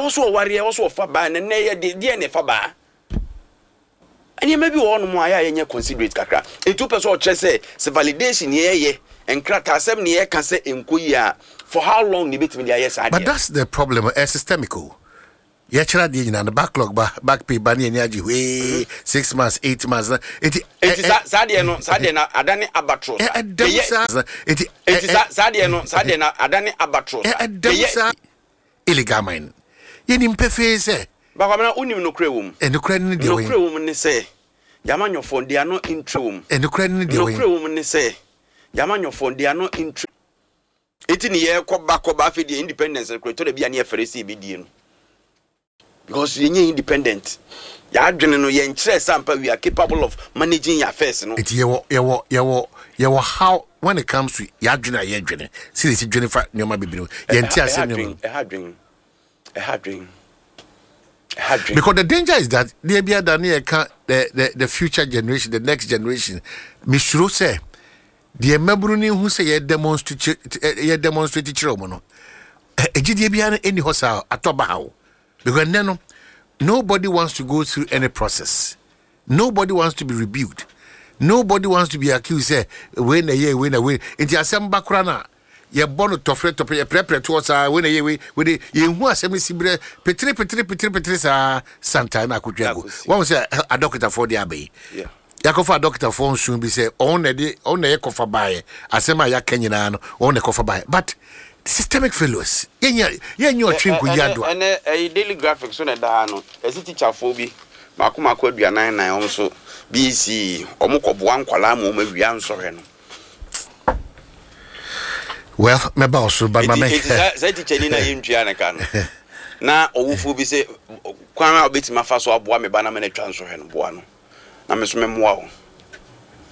also worry also for ban and nay dear never bar. And you may be one more I considerate kakra. A 2% chess say validation ye and crack 7 year can say in Kuya for how long the bit with the yes. But that's the problem, systemical. Yachra did in the backlog back pay bunny and yaji way 6 months, 8 months. It is Sadiano Adani Abatros. It is Sadiano Adani Abatros. Illegamin. Yenim pefe. But I'm not only no creum. And the credit no creum say. Yaman your phone, they are not in true. And the credit no creum say. Yaman your phone, they are not in true. 18 year come back or back the independence secretary to be an FRC BDN. Because you're independent. You're no interest sample we are capable of managing your affairs. No, it's your how when it comes to Yadrina Yadrina. See this Jennifer Noma Bibu. A hard dream. Because the danger is that the future generation, the next generation, Mishro say the Mebruni who say ye demonstrate Chiromono. A GDBN any hosa at Tobaho. Because then nobody wants to go through any process. Nobody wants to be rebuked. Nobody wants to be accused. Say, win. Into a some background. Ye born to fret to prepare towards when a year with it. You want some sibre Petri Santana could jago. One was a doctor for the abbey. Yeah. Yakofa doctor phone soon be say, own a cofa buy. Asema ya Kenyan own a cofa buy. But systemic failures. You're trim Kuyadu. And a daily graphics on a dano. As a teacher phobia. Makuma could be a 9 also. BC or Moko Buan Qualamo, maybe answer. Well, my boss, but my mate, Zetichelina in Gianacan. Now, Owufu be say, Quama bit my first or Boame Banamene transfer and Buano. I'm a swim wow.